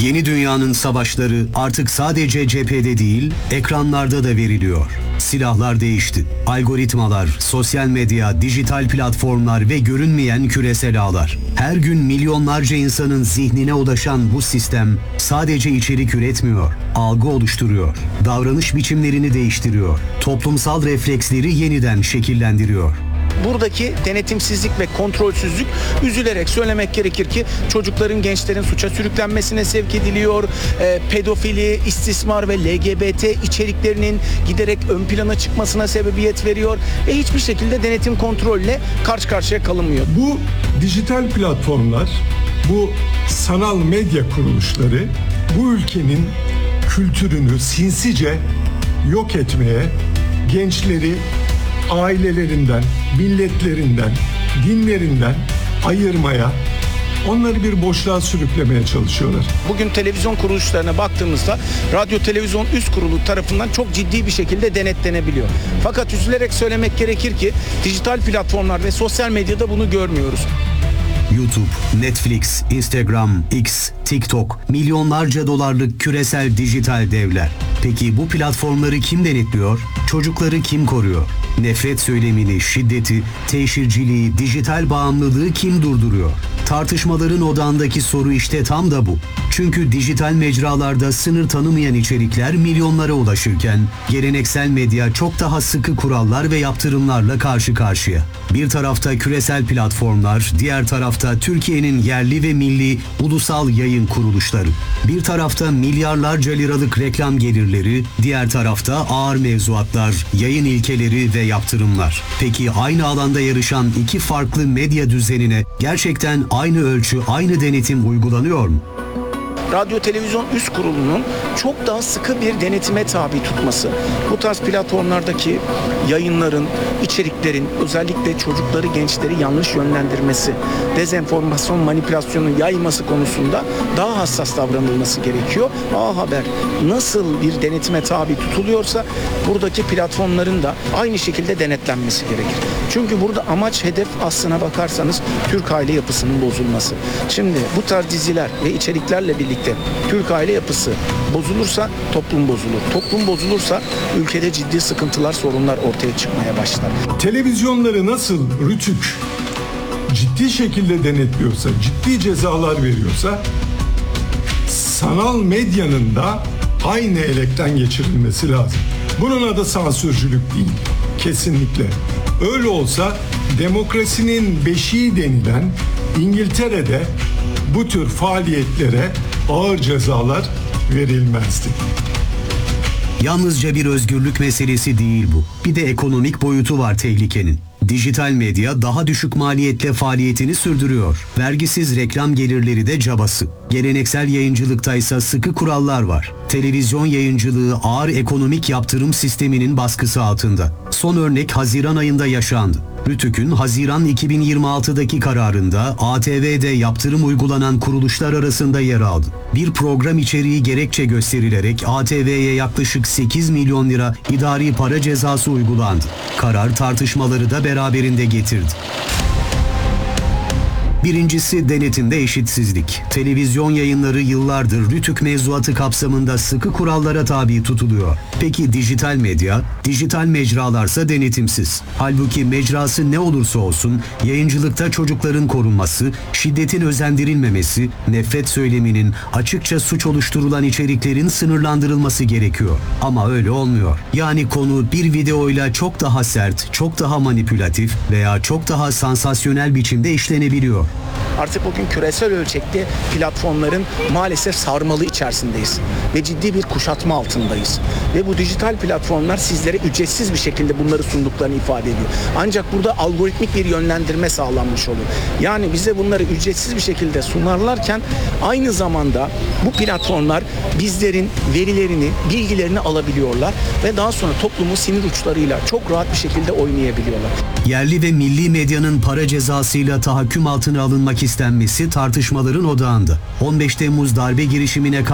Yeni dünyanın savaşları artık sadece cephede değil, ekranlarda da veriliyor. Silahlar değişti. Algoritmalar, sosyal medya, dijital platformlar ve görünmeyen küresel ağlar. Her gün milyonlarca insanın zihnine ulaşan bu sistem sadece içerik üretmiyor, algı oluşturuyor, davranış biçimlerini değiştiriyor, toplumsal refleksleri yeniden şekillendiriyor. Buradaki denetimsizlik ve kontrolsüzlük, üzülerek söylemek gerekir ki çocukların, gençlerin suça sürüklenmesine sevk ediliyor. Pedofili, istismar ve LGBT içeriklerinin giderek ön plana çıkmasına sebebiyet veriyor ve hiçbir şekilde denetim kontrolle karşı karşıya kalınmıyor. Bu dijital platformlar, bu sanal medya kuruluşları bu ülkenin kültürünü sinsice yok etmeye, gençleri ailelerinden, milletlerinden, dinlerinden ayırmaya, onları bir boşluğa sürüklemeye çalışıyorlar. Bugün televizyon kuruluşlarına baktığımızda Radyo Televizyon Üst Kurulu tarafından çok ciddi bir şekilde denetlenebiliyor. Fakat üzülerek söylemek gerekir ki dijital platformlar ve sosyal medyada bunu görmüyoruz. YouTube, Netflix, Instagram, X, TikTok, milyonlarca dolarlık küresel dijital devler. Peki bu platformları kim denetliyor? Çocukları kim koruyor? Nefret söylemini, şiddeti, teşhirciliği, dijital bağımlılığı kim durduruyor? Tartışmaların odağındaki soru işte tam da bu. Çünkü dijital mecralarda sınır tanımayan içerikler milyonlara ulaşırken geleneksel medya çok daha sıkı kurallar ve yaptırımlarla karşı karşıya. Bir tarafta küresel platformlar, diğer tarafta Türkiye'nin yerli ve milli ulusal yayın kuruluşları. Bir tarafta milyarlarca liralık reklam gelirleri, diğer tarafta ağır mevzuatlar, yayın ilkeleri ve yaptırımlar. Peki aynı alanda yarışan iki farklı medya düzenine gerçekten aynı ölçü, aynı denetim uygulanıyor mu? Radyo Televizyon Üst Kurulu'nun çok daha sıkı bir denetime tabi tutması, bu tarz platformlardaki yayınların, içeriklerin özellikle çocukları, gençleri yanlış yönlendirmesi, dezenformasyon, manipülasyonu yayması konusunda daha hassas davranılması gerekiyor. A Haber nasıl bir denetime tabi tutuluyorsa buradaki platformların da aynı şekilde denetlenmesi gerekir. Çünkü burada amaç, hedef aslına bakarsanız Türk aile yapısının bozulması. Şimdi bu tarz diziler ve içeriklerle birlikte Türk aile yapısı bozulursa toplum bozulur. Toplum bozulursa ülkede ciddi sıkıntılar, sorunlar ortaya çıkmaya başlar. Televizyonları nasıl Rütük ciddi şekilde denetliyorsa, ciddi cezalar veriyorsa, sanal medyanın da aynı elekten geçirilmesi lazım. Bunun adı sansürcülük değil. Kesinlikle. Öyle olsa demokrasinin beşiği denilen İngiltere'de bu tür faaliyetlere ağır cezalar verilmezdi. Yalnızca bir özgürlük meselesi değil bu. Bir de ekonomik boyutu var tehlikenin. Dijital medya daha düşük maliyetle faaliyetini sürdürüyor. Vergisiz reklam gelirleri de cabası. Geleneksel yayıncılıkta ise sıkı kurallar var. Televizyon yayıncılığı ağır ekonomik yaptırım sisteminin baskısı altında. Son örnek Haziran ayında yaşandı. Rütük'ün Haziran 2026'daki kararında ATV'de yaptırım uygulanan kuruluşlar arasında yer aldı. Bir program içeriği gerekçe gösterilerek ATV'ye yaklaşık 8 milyon lira idari para cezası uygulandı. Karar tartışmaları da beraberinde getirdi. Birincisi denetimde eşitsizlik. Televizyon yayınları yıllardır Rütük mevzuatı kapsamında sıkı kurallara tabi tutuluyor. Peki dijital medya? Dijital mecralarsa denetimsiz. Halbuki mecrası ne olursa olsun yayıncılıkta çocukların korunması, şiddetin özendirilmemesi, nefret söyleminin, açıkça suç oluşturulan içeriklerin sınırlandırılması gerekiyor. Ama öyle olmuyor. Yani konu bir videoyla çok daha sert, çok daha manipülatif veya çok daha sansasyonel biçimde işlenebiliyor. Artık bugün küresel ölçekte platformların maalesef sarmalı içerisindeyiz ve ciddi bir kuşatma altındayız. Ve bu dijital platformlar sizlere ücretsiz bir şekilde bunları sunduklarını ifade ediyor. Ancak burada algoritmik bir yönlendirme sağlanmış oluyor. Yani bize bunları ücretsiz bir şekilde sunarlarken aynı zamanda bu platformlar bizlerin verilerini, bilgilerini alabiliyorlar ve daha sonra toplumun sinir uçlarıyla çok rahat bir şekilde oynayabiliyorlar. Yerli ve milli medyanın para cezasıyla tahakküm altına alınmak istenmesi tartışmaların odağında. 15 Temmuz darbe girişimine